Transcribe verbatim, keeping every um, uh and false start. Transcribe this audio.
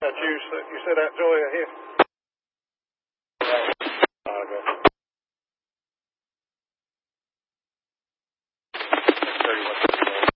That you, you said that, Joy, here? Okay. thirty-one.